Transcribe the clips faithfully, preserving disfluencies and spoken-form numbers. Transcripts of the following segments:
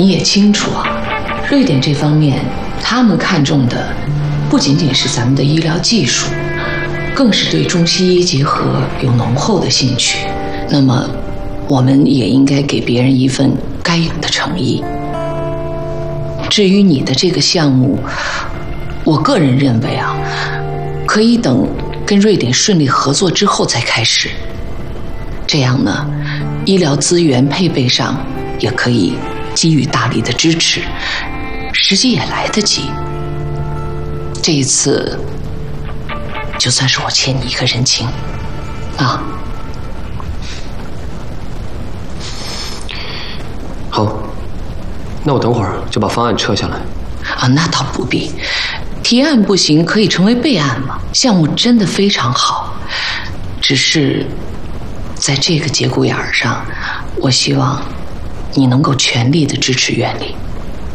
你也清楚啊，瑞典这方面，他们看重的不仅仅是咱们的医疗技术，更是对中西医结合有浓厚的兴趣。那么，我们也应该给别人一份该有的诚意。至于你的这个项目，我个人认为啊，可以等跟瑞典顺利合作之后再开始。这样呢，医疗资源配备上也可以给予大力的支持，时机也来得及。这一次，就算是我欠你一个人情，啊。 好，那我等会儿就把方案撤下来。 啊，那倒不必，提案不行，可以成为备案嘛。项目真的非常好，只是在这个节骨眼上，我希望你能够全力的支持院里。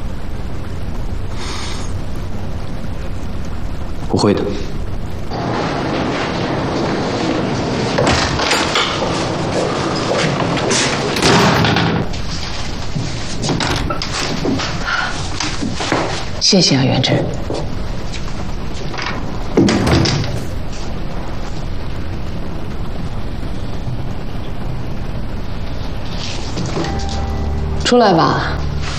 我会的。 谢谢啊，元志。出来吧。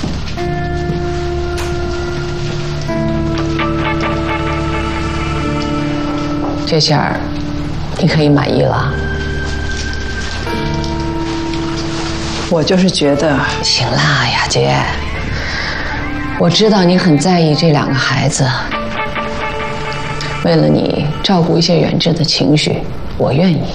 这下你可以满意了。 我就是觉得， 行啦，雅洁，我知道你很在意这两个孩子，为了你照顾一些远志的情绪，我愿意。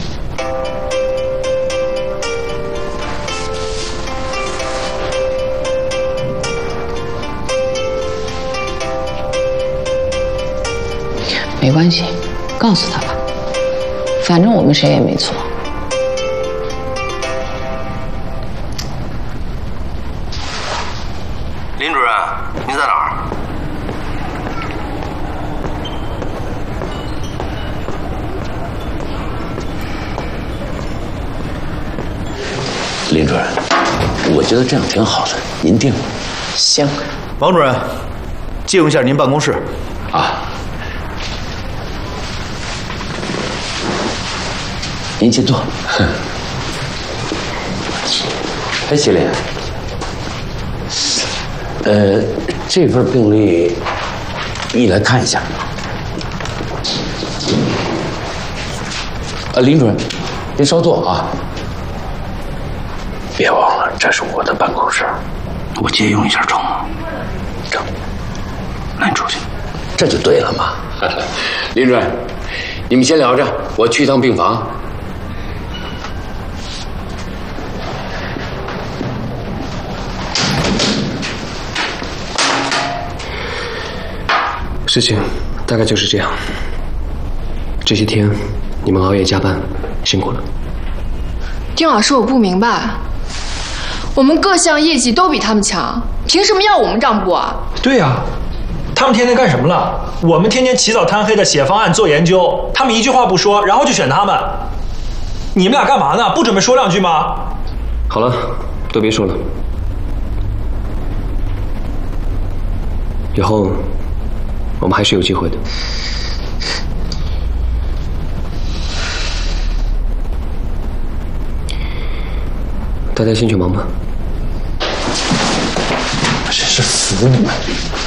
没关系，告诉他吧，反正我们谁也没错。 林主任，您在哪儿？ 林主任，我觉得这样挺好的，您定。 行。 王主任，借用一下您办公室。 啊。您请坐。哎，谢莲，呃，这份病历你来看一下。呃，林主任，您稍坐啊。别忘了，这是我的办公室。 我借用一下成吗？ 成。 那你出去。 这就对了嘛。林主任，你们先聊着，我去一趟病房。 事情大概就是这样。这些天你们熬夜加班，辛苦了。 丁老师，我不明白，我们各项业绩都比他们强，凭什么要我们让步啊？ 对呀、啊，他们天天干什么了？我们天天起早贪黑的写方案、做研究，他们一句话不说，然后就选他们。你们俩干嘛呢？不准备说两句吗？ 好了，都别说了。以后我们还是有机会的。大家先去忙吧。 真是服你们！